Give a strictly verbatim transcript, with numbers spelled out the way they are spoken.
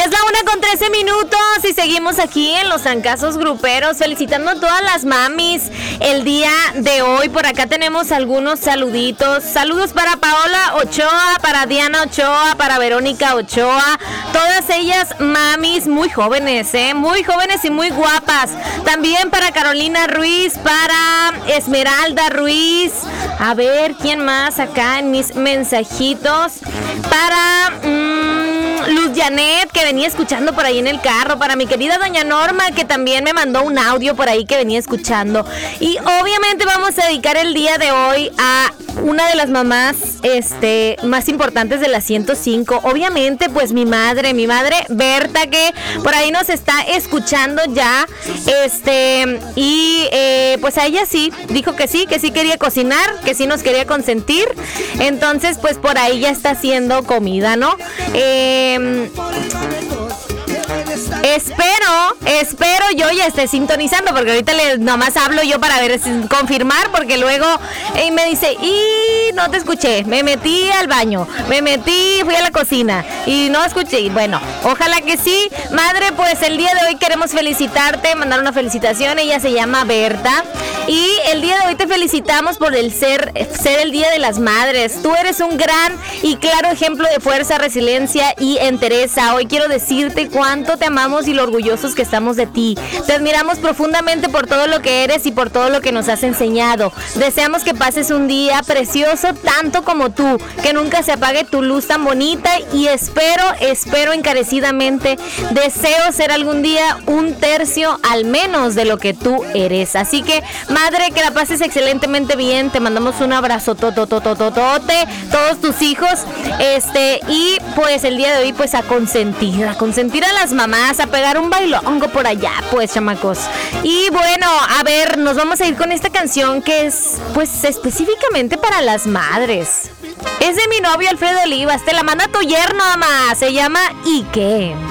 Ya es la una con trece minutos y seguimos aquí en los trancazos gruperos felicitando a todas las mamis el día de hoy. Por acá tenemos algunos saluditos. Saludos para Paola Ochoa, para Diana Ochoa, para Verónica Ochoa. Todas ellas mamis muy jóvenes, ¿eh? Muy jóvenes y muy guapas. También para Carolina Ruiz, para Esmeralda Ruiz. A ver, ¿quién más acá en mis mensajitos? Para mmm, Luz Janet, que venía escuchando por ahí en el carro. Para mi querida doña Norma, que también me mandó un audio por ahí que venía escuchando. Y obviamente vamos a dedicar el día de hoy a una de las mamás este, más importantes de la ciento cinco. Obviamente, pues mi madre, mi madre Berta, que por ahí nos está escuchando ya. Este, y eh, pues a ella sí, dijo que sí, que sí quería cocinar, que sí nos quería consentir. Entonces, pues por ahí ya está haciendo comida, ¿no? Eh... Espero, espero yo ya esté sintonizando, porque ahorita le, nomás hablo yo para ver, confirmar, porque luego eh, me dice, y no te escuché, me metí al baño, me metí, fui a la cocina y no escuché. Bueno, ojalá que sí. Madre, pues el día de hoy queremos felicitarte, mandar una felicitación. Ella se llama Berta y el día de hoy te felicitamos por el ser, ser el Día de las Madres. Tú eres un gran y claro ejemplo de fuerza, resiliencia y entereza. Hoy quiero decirte cuánto te amamos y lo orgullosos que estamos de ti. Te admiramos profundamente por todo lo que eres y por todo lo que nos has enseñado. Deseamos que pases un día precioso tanto como tú, que nunca se apague tu luz tan bonita y espero, espero encarecidamente, deseo ser algún día un tercio al menos de lo que tú eres. Así que, madre, que la pases excelentemente bien. Te mandamos un abrazo tototototote, todos tus hijos, este, y pues el día de hoy pues a consentir, a consentir a las mamás, a pegar un bailongo por allá, pues, chamacos. Y bueno, a ver, nos vamos a ir con esta canción que es, pues, específicamente para las madres. Es de mi novio Alfredo Olivas, te la manda tu yerno, mamá. Se llama ¿Y qué?